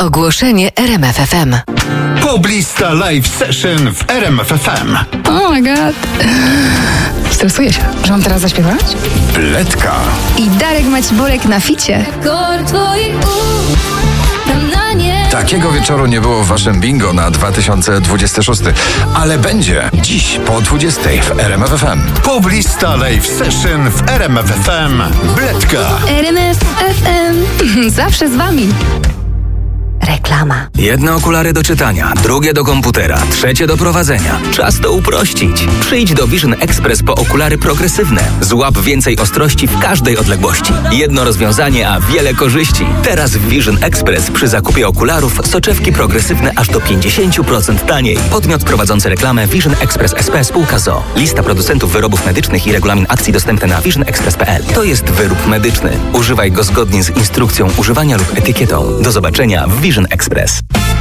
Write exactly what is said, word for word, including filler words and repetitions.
Ogłoszenie R M F F M. Poblista Live Session w R M F F M. Oh my god. Stresuję się. Że mam teraz zaśpiewać? Bledka. I Darek Maciborek na ficie. Takiego wieczoru nie było w waszym bingo na dwa tysiące dwudziesty szósty, ale będzie dziś po dwudziestej w R M F F M. Poblista Live Session w R M F F M. Bledka. R M F F M. Zawsze z wami. Reklama. Jedne okulary do czytania, drugie do komputera, trzecie do prowadzenia. Czas to uprościć. Przyjdź do Vision Express po okulary progresywne. Złap więcej ostrości w każdej odległości. Jedno rozwiązanie, a wiele korzyści. Teraz w Vision Express przy zakupie okularów soczewki progresywne aż do pięćdziesiąt procent taniej. Podmiot prowadzący reklamę Vision Express S P Spółka Z O. Lista producentów wyrobów medycznych i regulamin akcji dostępne na vision express kropka p l. To jest wyrób medyczny. Używaj go zgodnie z instrukcją używania lub etykietą. Do zobaczenia w Vision Express.